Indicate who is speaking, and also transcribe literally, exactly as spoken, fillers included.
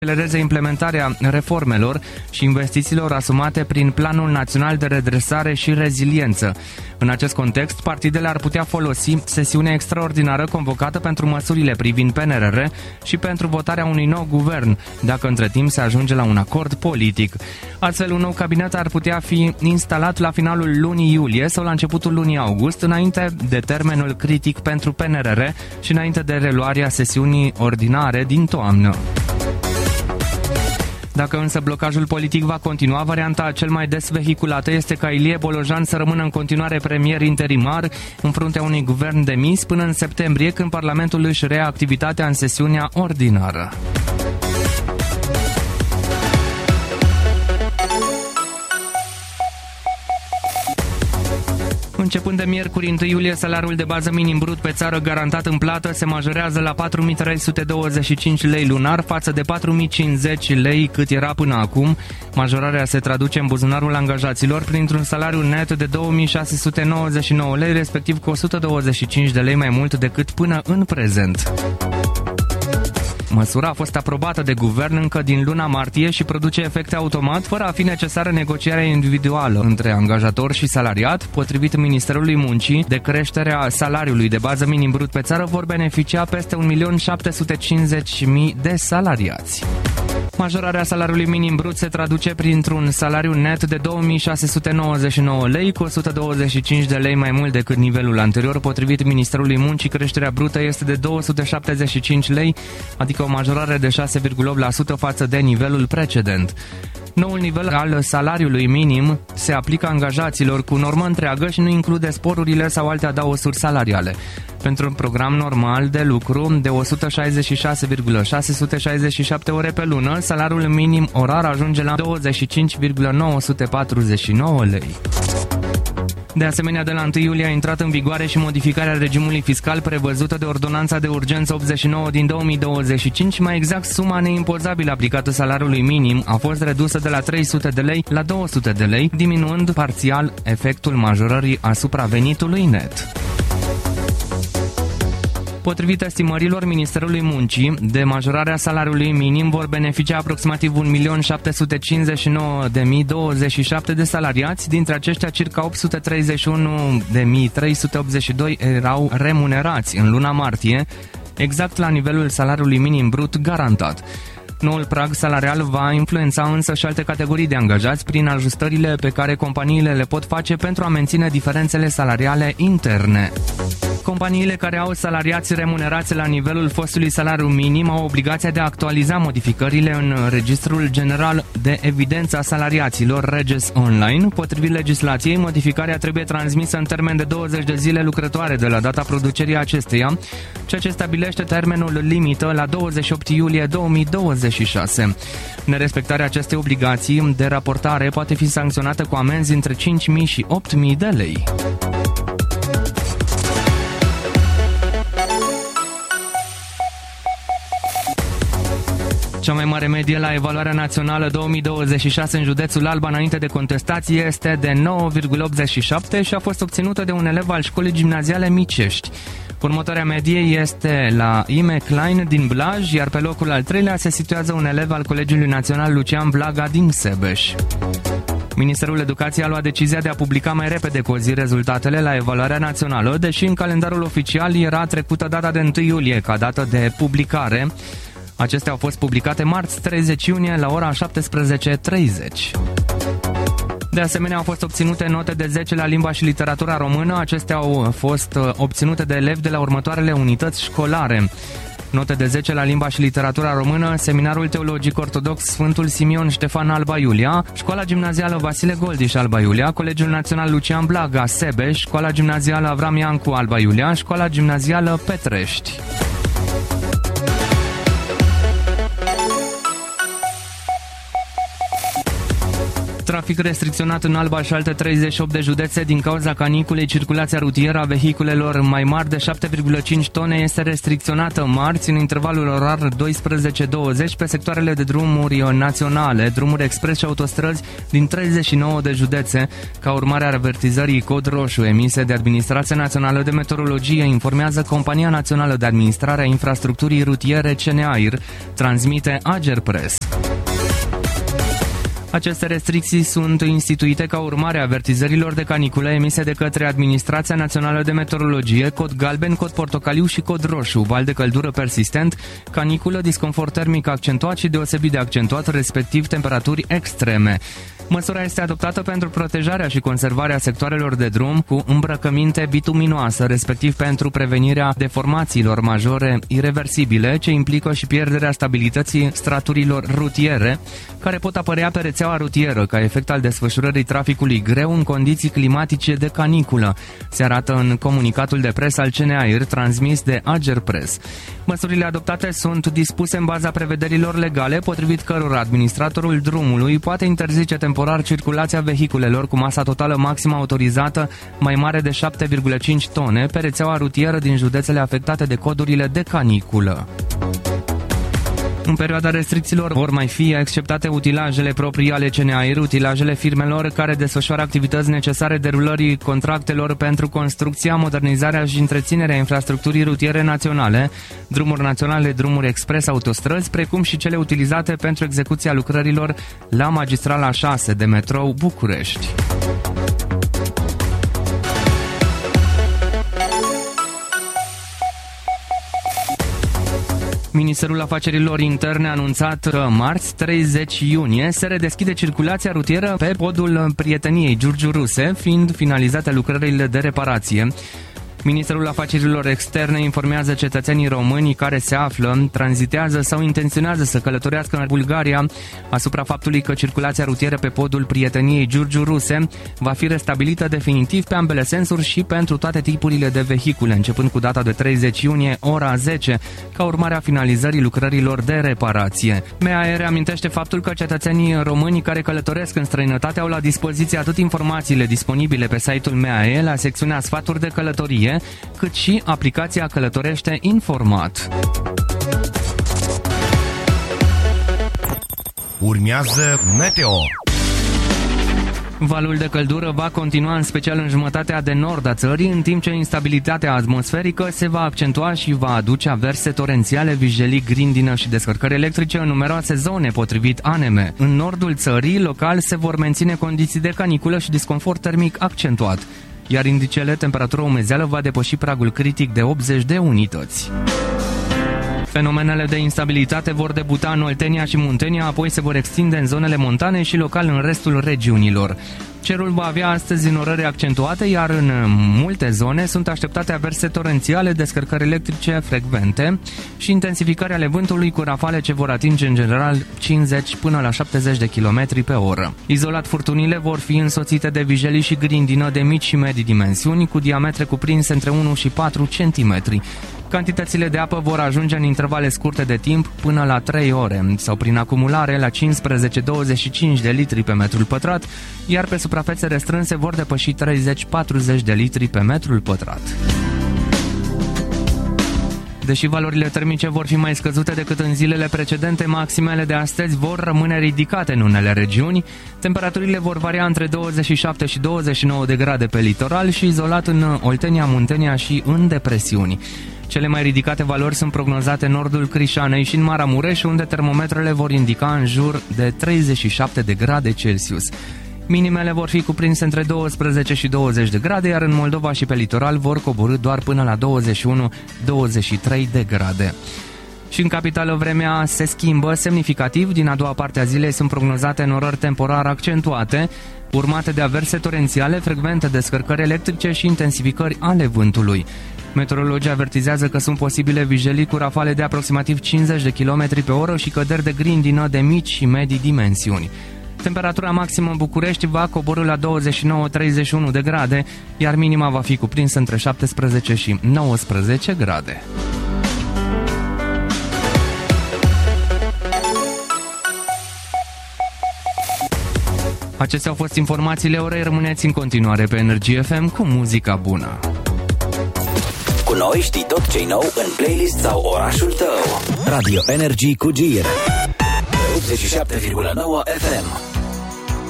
Speaker 1: accelereze implementarea reformelor și investițiilor asumate prin Planul Național de Redresare și Reziliență. În acest context, partidele ar putea folosi sesiunea extraordinară convocată pentru măsurile privind P N R R și pentru votarea unui nou guvern, dacă între timp se ajunge la un acord politic. Astfel, un nou cabinet ar putea fi instalat la finalul lunii iulie sau la începutul lunii august, înainte de termenul critic pentru P N R R și înainte de reluarea sesiunii ordinare din toamnă. Dacă însă blocajul politic va continua, varianta cel mai des vehiculată este ca Ilie Bolojan să rămână în continuare premier interimar în fruntea unui guvern demis până în septembrie, când Parlamentul își reia activitatea în sesiunea ordinară. Începând de miercuri întâi iulie, salariul de bază minim brut pe țară garantat în plată se majorează la patru mii trei sute douăzeci și cinci lei lunar față de patru mii cincizeci lei cât era până acum. Majorarea se traduce în buzunarul angajaților printr-un salariu net de două mii șase sute nouăzeci și nouă lei, respectiv cu o sută douăzeci și cinci de lei mai mult decât până în prezent. Măsura a fost aprobată de guvern încă din luna martie și produce efecte automat, fără a fi necesară negocierea individuală între angajator și salariat. Potrivit Ministerului Muncii, de creșterea salariului de bază minim brut pe țară vor beneficia peste un milion șapte sute cincizeci de mii de salariați. Majorarea salariului minim brut se traduce printr-un salariu net de două mii șase sute nouăzeci și nouă lei, cu o sută douăzeci și cinci de lei mai mult decât nivelul anterior. Potrivit Ministerului Muncii, creșterea brută este de două sute șaptezeci și cinci lei, adică o majorare de șase virgulă opt la sută față de nivelul precedent. Noul nivel al salariului minim se aplică angajaților cu normă întreagă și nu include sporurile sau alte adaosuri salariale. Pentru un program normal de lucru de o sută șaizeci și șase virgulă șase sute șaizeci și șapte ore pe lună, salariul minim orar ajunge la douăzeci și cinci virgulă nouă sute patruzeci și nouă lei. De asemenea, de la întâi iulie a intrat în vigoare și modificarea regimului fiscal prevăzută de Ordonanța de Urgență optzeci și nouă din două mii douăzeci și cinci, mai exact suma neimpozabilă aplicată salariului minim a fost redusă de la trei sute de lei la două sute de lei, diminuând parțial efectul majorării asupra venitului net. Potrivit estimărilor Ministerului Muncii, de majorarea salariului minim vor beneficia aproximativ un milion șapte sute cincizeci și nouă de mii douăzeci și șapte de salariați, dintre aceștia circa opt sute treizeci și unu de mii trei sute optzeci și doi erau remunerați în luna martie, exact la nivelul salariului minim brut garantat. Noul prag salarial va influența însă și alte categorii de angajați prin ajustările pe care companiile le pot face pentru a menține diferențele salariale interne. Companiile care au salariați remunerați la nivelul fostului salariu minim au obligația de a actualiza modificările în Registrul General de Evidență a Salariaților, REGES Online. Potrivit legislației, modificarea trebuie transmisă în termen de douăzeci de zile lucrătoare de la data producerii acesteia, ceea ce stabilește termenul limită la douăzeci și opt iulie două mii douăzeci și șase. Nerespectarea acestei obligații de raportare poate fi sancționată cu amenzi între cinci mii și opt mii de lei. Cea mai mare medie la evaluarea națională două mii douăzeci și șase în județul Alba înainte de contestație este de nouă virgulă optzeci și șapte și a fost obținută de un elev al școlii gimnaziale Micești. Următoarea medie este la Ime Klein din Blaj, iar pe locul al treilea se situează un elev al Colegiului Național Lucian Blaga din Sebeș. Ministerul Educației a luat decizia de a publica mai repede cu o zi rezultatele la evaluarea națională, deși în calendarul oficial era trecută data de întâi iulie ca dată de publicare. Acestea au fost publicate marți treizeci iunie la ora șaptesprezece treizeci. De asemenea, au fost obținute note de zece la limba și literatura română. Acestea au fost obținute de elevi de la următoarele unități școlare. Note de zece la limba și literatura română: Seminarul Teologic Ortodox Sfântul Simion Ștefan Alba Iulia, Școala Gimnazială Vasile Goldiș Alba Iulia, Colegiul Național Lucian Blaga Sebeș, Școala Gimnazială Avram Iancu Alba Iulia, Școala Gimnazială Petrești. Trafic restricționat în Alba și alte treizeci și opt de județe din cauza caniculei. Circulația rutieră a vehiculelor mai mari de șapte virgulă cinci tone este restricționată marți în intervalul orar douăsprezece douăzeci pe sectoarele de drumuri naționale, drumuri expres și autostrăzi din treizeci și nouă de județe, ca urmare a avertizării cod roșu emise de Administrația Națională de Meteorologie, informează Compania Națională de Administrare a Infrastructurii Rutiere C N A I R, transmite Agerpres. Aceste restricții sunt instituite ca urmare a avertizărilor de caniculă emise de către Administrația Națională de Meteorologie, cod galben, cod portocaliu și cod roșu, val de căldură persistent, caniculă, disconfort termic accentuat și deosebit de accentuat, respectiv temperaturi extreme. Măsura este adoptată pentru protejarea și conservarea sectoarelor de drum cu îmbrăcăminte bituminoasă, respectiv pentru prevenirea deformațiilor majore ireversibile, ce implică și pierderea stabilității straturilor rutiere, care pot apărea pe rețeaua rutieră ca efect al desfășurării traficului greu în condiții climatice de caniculă, se arată în comunicatul de presă al C N A I R transmis de Agerpres. Măsurile adoptate sunt dispuse în baza prevederilor legale, potrivit cărora administratorul drumului poate interzice temporar circulația vehiculelor cu masa totală maximă autorizată mai mare de șapte virgulă cinci tone pe rețeaua rutieră din județele afectate de codurile de caniculă. În perioada restricțiilor vor mai fi exceptate utilajele proprii ale C N A I R, utilajele firmelor care desfășoară activități necesare derulării contractelor pentru construcția, modernizarea și întreținerea infrastructurii rutiere naționale, drumuri naționale, drumuri expres, autostrăzi, precum și cele utilizate pentru execuția lucrărilor la magistrala șase de metrou București. Ministerul Afacerilor Interne a anunțat că marți, treizeci iunie, se redeschide circulația rutieră pe podul Prieteniei Giurgiu Ruse, fiind finalizate lucrările de reparație. Ministerul Afacerilor Externe informează cetățenii români care se află, tranzitează sau intenționează să călătorească în Bulgaria asupra faptului că circulația rutieră pe podul Prieteniei Giurgiu Ruse va fi restabilită definitiv pe ambele sensuri și pentru toate tipurile de vehicule, începând cu data de treizeci iunie, ora zece, ca urmare a finalizării lucrărilor de reparație. M A E reamintește faptul că cetățenii români care călătoresc în străinătate au la dispoziție atât informațiile disponibile pe site-ul M A E la secțiunea Sfaturi de călătorie, cât și aplicația Călătorește Informat.
Speaker 2: Urmează Meteo.
Speaker 1: Valul de căldură va continua în special în jumătatea de nord a țării, în timp ce instabilitatea atmosferică se va accentua și va aduce averse torențiale, vijelii, grindină și descărcări electrice în numeroase zone, potrivit A N M. În nordul țării, local, se vor menține condiții de caniculă și disconfort termic accentuat, iar indicele temperatură umezeală va depăși pragul critic de optzeci de unități. Fenomenele de instabilitate vor debuta în Oltenia și Muntenia, apoi se vor extinde în zonele montane și local în restul regiunilor. Cerul va avea astăzi înnorări accentuate, iar în multe zone sunt așteptate averse torențiale, descărcări electrice frecvente și intensificarea ale vântului cu rafale ce vor atinge în general cincizeci până la șaptezeci de kilometri pe oră. Izolat, furtunile vor fi însoțite de vijelii și grindină de mici și medii dimensiuni, cu diametre cuprinse între unu și patru centimetri. Cantitățile de apă vor ajunge în intervale scurte de timp până la trei ore sau prin acumulare la cincisprezece douăzeci și cinci de litri pe metrul pătrat, iar pe suprafețe restrânse vor depăși treizeci patruzeci de litri pe metrul pătrat. Deși valorile termice vor fi mai scăzute decât în zilele precedente, maximele de astăzi vor rămâne ridicate în unele regiuni. Temperaturile vor varia între douăzeci și șapte și douăzeci și nouă de grade pe litoral și izolat în Oltenia, Muntenia și în depresiuni. Cele mai ridicate valori sunt prognozate în nordul Crișanei și în Maramureș, unde termometrele vor indica în jur de treizeci și șapte de grade Celsius. Minimele vor fi cuprinse între douăsprezece și douăzeci de grade, iar în Moldova și pe litoral vor coborî doar până la douăzeci și unu douăzeci și trei de grade. Și în capitală vremea se schimbă semnificativ. Din a doua parte a zilei sunt prognozate înnorări temporar accentuate, urmate de averse torențiale, frecvente descărcări electrice și intensificări ale vântului. Meteorologii avertizează că sunt posibile vijelii cu rafale de aproximativ cincizeci de kilometri pe oră și căderi de grindină de mici și medii dimensiuni. Temperatura maximă în București va coborî la douăzeci și nouă treizeci și unu de grade, iar minima va fi cuprinsă între șaptesprezece și nouăsprezece grade. Acestea au fost informațiile orei. Rămâneți în continuare pe Energy F M cu muzica bună.
Speaker 3: Cu noi știi tot ce-i nou în playlist sau orașul tău. Radio Energy cu Gir optzeci și șapte virgulă nouă F M.